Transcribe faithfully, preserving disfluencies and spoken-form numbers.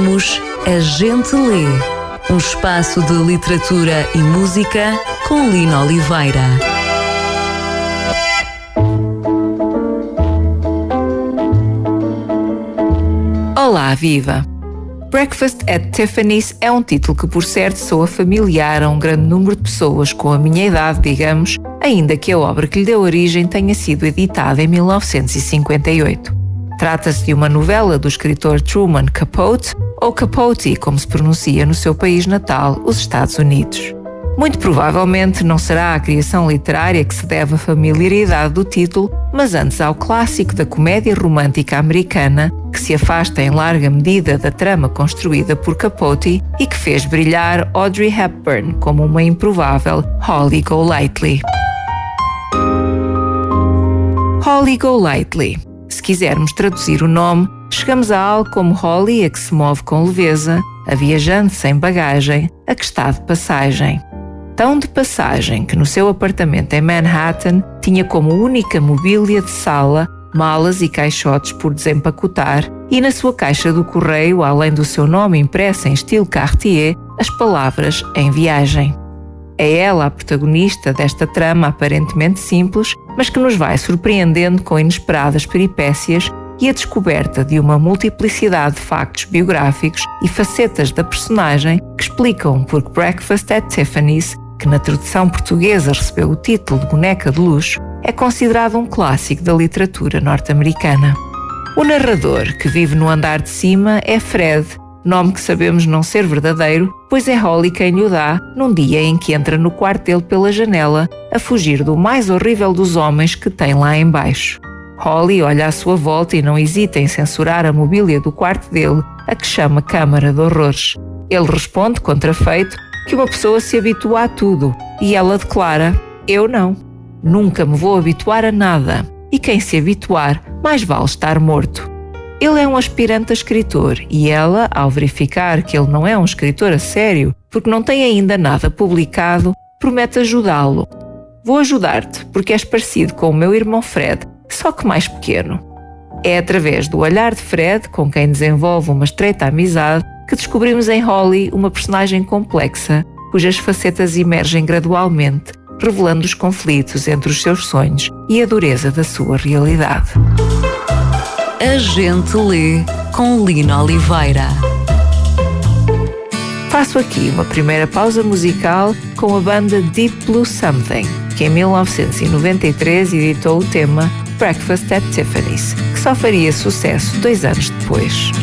Somos A Gente Lê, um espaço de literatura e música com Lina Oliveira. Olá, viva! Breakfast at Tiffany's é um título que, por certo, soa familiar a um grande número de pessoas com a minha idade, digamos, ainda que a obra que lhe deu origem tenha sido editada em mil novecentos e cinquenta e oito. Trata-se de uma novela do escritor Truman Capote, ou Capote, como se pronuncia no seu país natal, os Estados Unidos. Muito provavelmente não será a criação literária que se deve à familiaridade do título, mas antes ao clássico da comédia romântica americana, que se afasta em larga medida da trama construída por Capote e que fez brilhar Audrey Hepburn como uma improvável Holly Golightly. Holly Golightly. Se quisermos traduzir o nome, chegamos a algo como Holly, a que se move com leveza, a viajante sem bagagem, a que está de passagem. Tão de passagem que no seu apartamento em Manhattan tinha como única mobília de sala malas e caixotes por desempacotar e na sua caixa do correio, além do seu nome impresso em estilo Cartier, as palavras "em viagem". É ela a protagonista desta trama aparentemente simples, mas que nos vai surpreendendo com inesperadas peripécias e a descoberta de uma multiplicidade de factos biográficos e facetas da personagem que explicam por que Breakfast at Tiffany's, que na tradução portuguesa recebeu o título de boneca de luxo, é considerado um clássico da literatura norte-americana. O narrador, que vive no andar de cima, é Fred, nome que sabemos não ser verdadeiro, pois é Holly quem lhe o dá num dia em que entra no quarto dele pela janela a fugir do mais horrível dos homens que tem lá embaixo. Holly olha à sua volta e não hesita em censurar a mobília do quarto dele, a que chama Câmara de Horrores. Ele responde, contrafeito, que uma pessoa se habitua a tudo, e ela declara: "Eu não. Nunca me vou habituar a nada, e quem se habituar, mais vale estar morto." Ele é um aspirante a escritor, e ela, ao verificar que ele não é um escritor a sério, porque não tem ainda nada publicado, promete ajudá-lo. "Vou ajudar-te, porque és parecido com o meu irmão Fred, só que mais pequeno." É através do olhar de Fred, com quem desenvolve uma estreita amizade, que descobrimos em Holly uma personagem complexa, cujas facetas emergem gradualmente, revelando os conflitos entre os seus sonhos e a dureza da sua realidade. A Gente Lê, com Lina Oliveira. Faço aqui uma primeira pausa musical com a banda Deep Blue Something, que em mil novecentos e noventa e três editou o tema Breakfast at Tiffany's, que só faria sucesso dois anos depois.